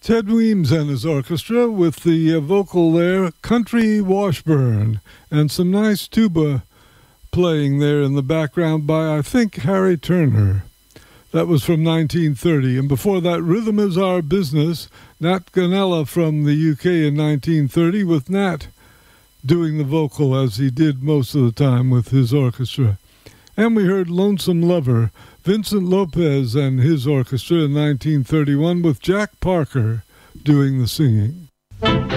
Ted Weems and his orchestra with the vocal there, Country Washburn, and some nice tuba playing there in the background by, I think, Harry Turner. That was from 1930. And before that, Rhythm Is Our Business, Nat Gonella from the UK in 1930 with Nat doing the vocal as he did most of the time with his orchestra. And we heard Lonesome Lover, Vincent Lopez and his orchestra in 1931 with Jack Parker doing the singing.